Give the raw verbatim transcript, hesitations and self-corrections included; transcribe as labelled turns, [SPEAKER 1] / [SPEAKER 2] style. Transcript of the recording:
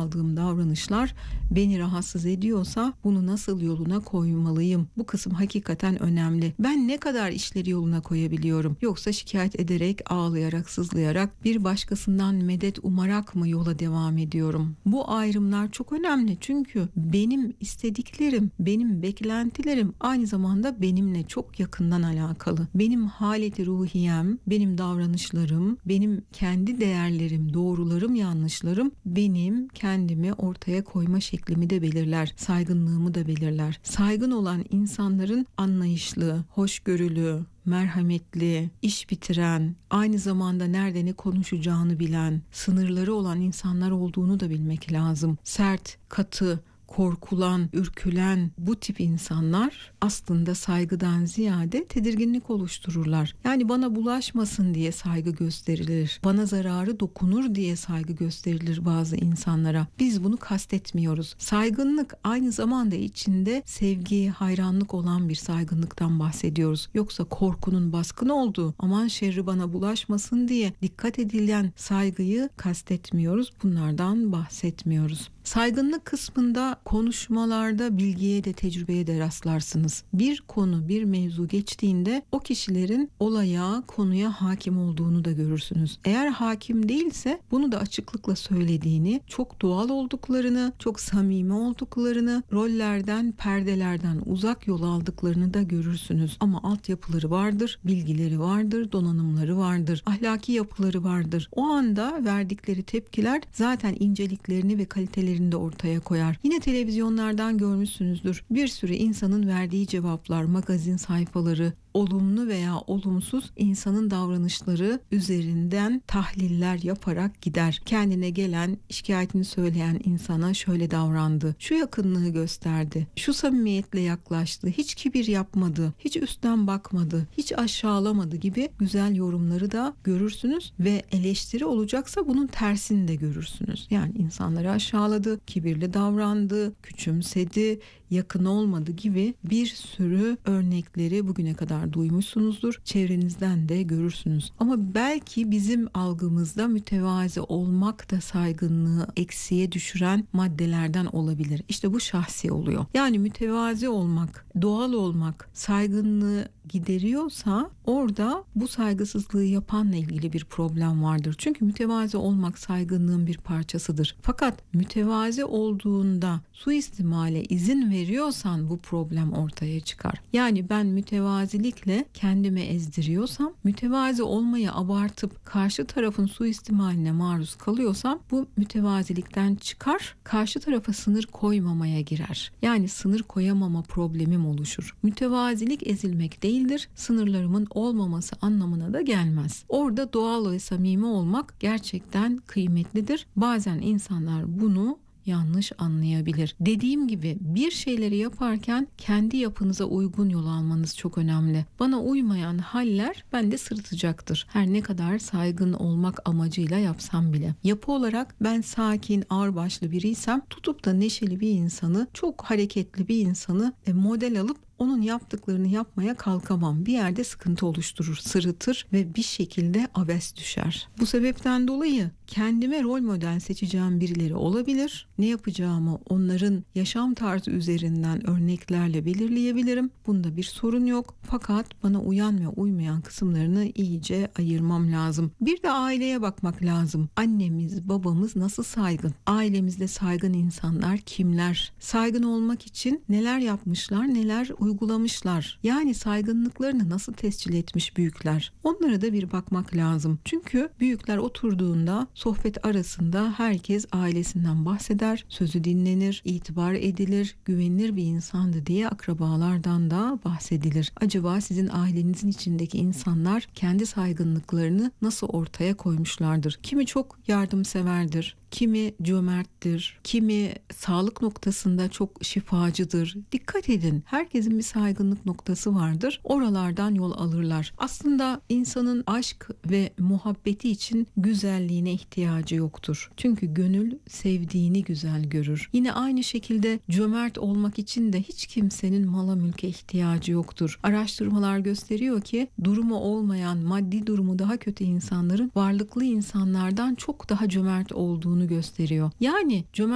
[SPEAKER 1] aldığım davranışlar beni rahatsız ediyorsa bunu nasıl yoluna koymalıyım? Bu kısım hakikaten önemli. Ben ne kadar işleri yoluna koyabiliyorum? Yoksa şikayet ederek, ağlayarak, sızlayarak, bir başkasından medet umarak mı yola devam ediyorum? Bu ayrımlar çok önemli. Çünkü benim istediklerim, benim beklentilerim aynı zamanda benimle çok yakından alakalı. Benim haleti ruhiyem, benim davranışlarım, benim kendi değerlerim, doğrularım, yanlışlarım benim kendimi ortaya koyma şeklimi de belirler. Saygınlığımı da belirler. Saygın olan insanların anlayışlı, hoşgörülü, merhametli, iş bitiren, aynı zamanda nerede ne konuşacağını bilen, sınırları olan insanlar olduğunu da bilmek lazım. Sert, katı, korkulan, ürkülen bu tip insanlar aslında saygıdan ziyade tedirginlik oluştururlar. Yani bana bulaşmasın diye saygı gösterilir. Bana zararı dokunur diye saygı gösterilir bazı insanlara. Biz bunu kastetmiyoruz. Saygınlık aynı zamanda içinde sevgi, hayranlık olan bir saygınlıktan bahsediyoruz. Yoksa korkunun baskın olduğu, aman şerri bana bulaşmasın diye dikkat edilen saygıyı kastetmiyoruz. Bunlardan bahsetmiyoruz. Saygınlık kısmında konuşmalarda bilgiye de tecrübeye de rastlarsınız. Bir konu, bir mevzu geçtiğinde o kişilerin olaya, konuya hakim olduğunu da görürsünüz. Eğer hakim değilse bunu da açıklıkla söylediğini, çok doğal olduklarını, çok samimi olduklarını, rollerden, perdelerden uzak yol aldıklarını da görürsünüz. Ama altyapıları vardır, bilgileri vardır, donanımları vardır, ahlaki yapıları vardır. O anda verdikleri tepkiler zaten inceliklerini ve kalitelerini de ortaya koyar. Yine televizyonlardan görmüşsünüzdür. Bir sürü insanın verdiği cevaplar, magazin sayfaları, olumlu veya olumsuz insanın davranışları üzerinden tahliller yaparak gider. Kendine gelen, şikayetini söyleyen insana şöyle davrandı, şu yakınlığı gösterdi, şu samimiyetle yaklaştı, hiç kibir yapmadı, hiç üstten bakmadı, hiç aşağılamadı gibi güzel yorumları da görürsünüz ve eleştiri olacaksa bunun tersini de görürsünüz. Yani insanları aşağıladı, kibirli davrandı, küçümsedi, yakın olmadı gibi bir sürü örnekleri bugüne kadar duymuşsunuzdur. Çevrenizden de görürsünüz. Ama belki bizim algımızda mütevazi olmak da saygınlığı eksiye düşüren maddelerden olabilir. İşte bu şahsi oluyor. Yani mütevazi olmak, doğal olmak, saygınlığı gideriyorsa orada bu saygısızlığı yapanla ilgili bir problem vardır. Çünkü mütevazi olmak saygınlığın bir parçasıdır. Fakat mütevazi olduğunda suistimale izin veriyorsan bu problem ortaya çıkar. Yani ben mütevazilikle kendimi ezdiriyorsam, mütevazi olmayı abartıp karşı tarafın suistimaline maruz kalıyorsam bu mütevazilikten çıkar, karşı tarafa sınır koymamaya girer. Yani sınır koyamama problemim oluşur. Mütevazilik ezilmek değildir, sınırlarımın olmaması anlamına da gelmez. Orada doğal ve samimi olmak gerçekten kıymetlidir. Bazen insanlar bunu yanlış anlayabilir. Dediğim gibi bir şeyleri yaparken kendi yapınıza uygun yol almanız çok önemli. Bana uymayan haller bende sırıtacaktır. Her ne kadar saygın olmak amacıyla yapsam bile. Yapı olarak ben sakin, ağırbaşlı biriysem tutup da neşeli bir insanı, çok hareketli bir insanı e, model alıp onun yaptıklarını yapmaya kalkamam. Bir yerde sıkıntı oluşturur, sırıtır ve bir şekilde abes düşer. Bu sebepten dolayı kendime rol model seçeceğim birileri olabilir. Ne yapacağımı onların yaşam tarzı üzerinden örneklerle belirleyebilirim. Bunda bir sorun yok. Fakat bana uyan ve uymayan kısımlarını iyice ayırmam lazım. Bir de aileye bakmak lazım. Annemiz, babamız nasıl saygın? Ailemizde saygın insanlar kimler? Saygın olmak için neler yapmışlar, neler uygulamışlar? Yani saygınlıklarını nasıl tescil etmiş büyükler? Onlara da bir bakmak lazım. Çünkü büyükler oturduğunda sohbet arasında herkes ailesinden bahseder, sözü dinlenir, itibar edilir, güvenilir bir insandı diye akrabalardan da bahsedilir. Acaba sizin ailenizin içindeki insanlar kendi saygınlıklarını nasıl ortaya koymuşlardır? Kimi çok yardımseverdir, kimi cömerttir, kimi sağlık noktasında çok şifacıdır. Dikkat edin, herkesin bir saygınlık noktası vardır. Oralardan yol alırlar. Aslında insanın aşk ve muhabbeti için güzelliğine ihtiyacı yoktur. Çünkü gönül sevdiğini güzel görür. Yine aynı şekilde cömert olmak için de hiç kimsenin mala mülke ihtiyacı yoktur. Araştırmalar gösteriyor ki durumu olmayan, maddi durumu daha kötü insanların varlıklı insanlardan çok daha cömert olduğunu gösteriyor. Yani cömert